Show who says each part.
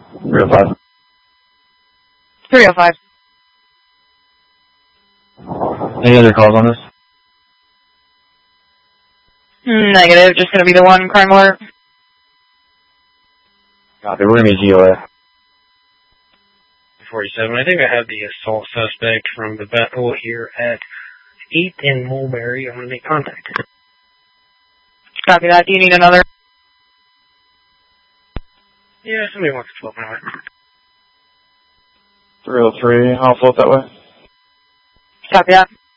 Speaker 1: 305.
Speaker 2: 305.
Speaker 1: Any other calls on this?
Speaker 2: Negative, just gonna be the one crime alert.
Speaker 1: Copy, we're gonna be GOA.
Speaker 3: 47. I think I have the assault suspect from the battle here at 8th and Mulberry. I'm going to make contact.
Speaker 2: Copy that. Do you need another?
Speaker 3: Yeah, somebody wants to float my way.
Speaker 1: 303, I'll float that way.
Speaker 2: Copy that.